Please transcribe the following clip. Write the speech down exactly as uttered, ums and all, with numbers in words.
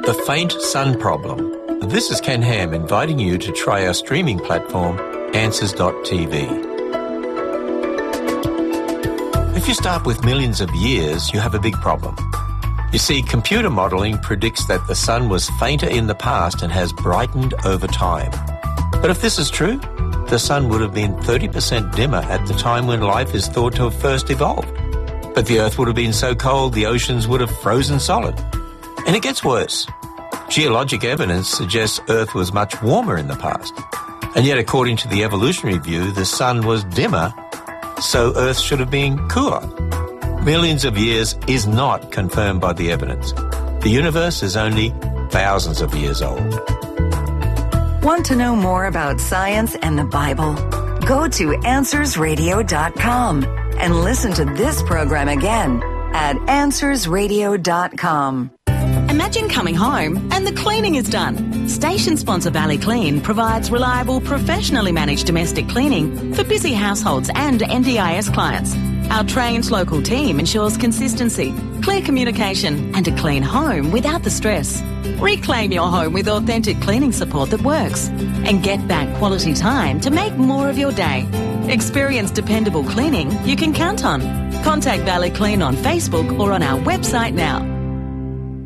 The Faint Sun Problem. This is Ken Ham inviting you to try our streaming platform, answers dot t v. If you start with millions of years, you have a big problem. You see, computer modelling predicts that the sun was fainter in the past and has brightened over time. But if this is true, the sun would have been thirty percent dimmer at the time when life is thought to have first evolved. But the Earth would have been so cold the oceans would have frozen solid. And it gets worse. Geologic evidence suggests Earth was much warmer in the past. And yet, according to the evolutionary view, the sun was dimmer, so Earth should have been cooler. Millions of years is not confirmed by the evidence. The universe is only thousands of years old. Want to know more about science and the Bible? Go to answers radio dot com and listen to this program again at answers radio dot com. Imagine coming home and the cleaning is done. Station sponsor Valley Clean provides reliable, professionally managed domestic cleaning for busy households and N D I S clients. Our trained local team ensures consistency, clear communication and a clean home without the stress. Reclaim your home with authentic cleaning support that works and get back quality time to make more of your day. Experience dependable cleaning you can count on. Contact Valley Clean on Facebook or on our website now.